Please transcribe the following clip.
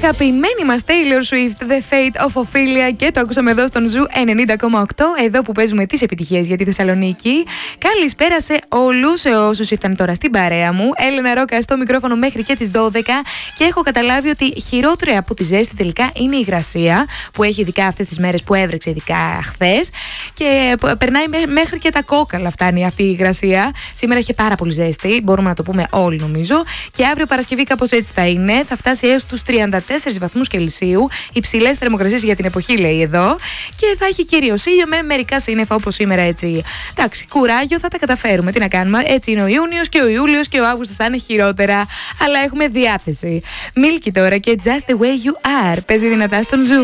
αγαπημένη μας Taylor Swift, The Fate of Ophelia, και το ακούσαμε εδώ στον Ζου 90,8, εδώ που παίζουμε τις επιτυχίες για τη Θεσσαλονίκη. Καλησπέρα σε όλους όσους ήρθαν τώρα στην παρέα μου. Έλενα Ρόκα στο μικρόφωνο μέχρι και τις 12 και έχω καταλάβει ότι χειρότερη από τη ζέστη τελικά είναι η υγρασία που έχει ειδικά αυτές τις μέρες που έβρεξε, ειδικά χθες, και περνάει μέχρι και τα κόκαλα, φτάνει αυτή η υγρασία. Σήμερα είχε πάρα πολύ ζέστη, μπορούμε να το πούμε όλοι νομίζω, και αύριο Παρασκευή κάπως έτσι θα είναι. Θα φτάσει έως τους 34 βαθμούς Κελσίου, υψηλές θερμοκρασίες για την εποχή, λέει εδώ, και θα έχει κυρίως ήλιο με μερικά σύννεφα όπως σήμερα, έτσι. Εντάξει, κουράγιο, θα τα καταφέρουμε. Τι να κάνουμε, έτσι είναι ο Ιούνιος και ο Ιούλιος και ο Αύγουστος θα είναι χειρότερα, αλλά έχουμε διάθεση. Μίλκι τώρα και Just the way you are παίζει δυνατά στον Ζου.